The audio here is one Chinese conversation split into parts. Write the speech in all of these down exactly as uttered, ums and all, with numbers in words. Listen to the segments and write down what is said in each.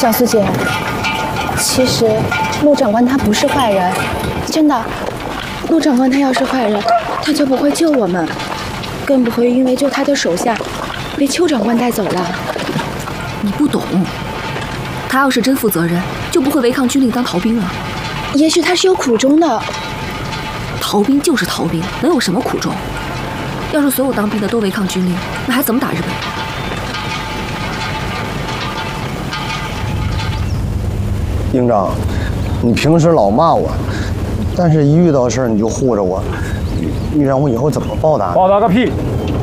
小苏姐，其实陆长官他不是坏人，真的。陆长官他要是坏人，他就不会救我们，更不会因为救他的手下被邱长官带走了。 你不懂，他要是真负责任，就不会违抗军令当逃兵了。 也许他是有苦衷的。 逃兵就是逃兵，能有什么苦衷？要是所有当兵的都违抗军令，那还怎么打日本人？ 营长，你平时老骂我，但是一遇到事儿你就护着我，你让我以后怎么报答？ 报答个屁！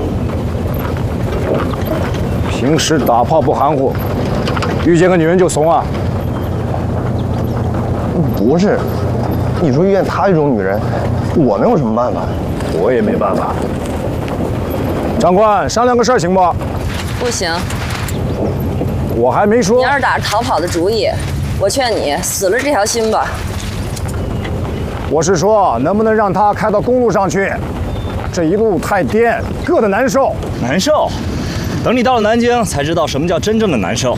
平时打炮不含糊，遇见个女人就怂啊？ 不是，你说遇见她这种女人，我能有什么办法？ 我也没办法。长官，商量个事儿行不？ 不行。 我还没说。 你要是打着逃跑的主意，我劝你死了这条心吧。 我是说，能不能让他开到公路上去？这一路太颠，硌得难受。 难受？等你到了南京，才知道什么叫真正的难受。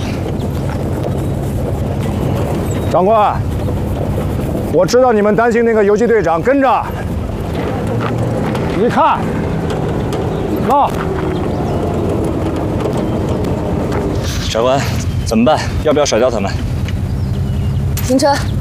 长官，我知道你们担心那个游击队长跟着。你看，那。 长官，怎么办？要不要甩掉他们？ 停车。